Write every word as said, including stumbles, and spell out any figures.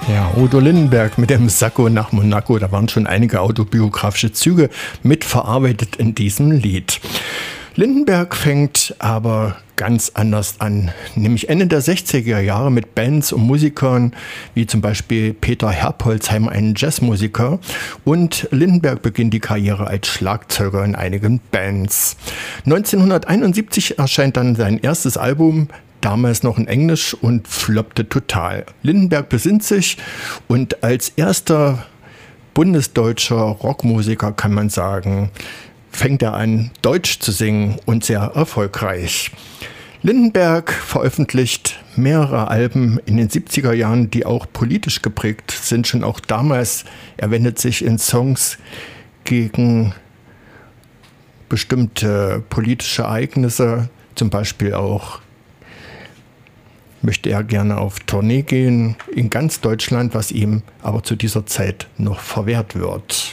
Ja, Udo Lindenberg mit dem Sakko nach Monaco, da waren schon einige autobiografische Züge mit verarbeitet in diesem Lied. Lindenberg fängt aber ganz anders an, nämlich Ende der sechziger Jahre mit Bands und Musikern, wie zum Beispiel Peter Herpolzheim, einen Jazzmusiker, und Lindenberg beginnt die Karriere als Schlagzeuger in einigen Bands. neunzehnhunderteinundsiebzig erscheint dann sein erstes Album, damals noch in Englisch, und floppte total. Lindenberg besinnt sich und als erster bundesdeutscher Rockmusiker, kann man sagen, fängt er an, Deutsch zu singen, und sehr erfolgreich. Lindenberg veröffentlicht mehrere Alben in den siebziger Jahren, die auch politisch geprägt sind, schon auch damals. Er wendet sich in Songs gegen bestimmte politische Ereignisse, zum Beispiel auch möchte er gerne auf Tournee gehen in ganz Deutschland, was ihm aber zu dieser Zeit noch verwehrt wird.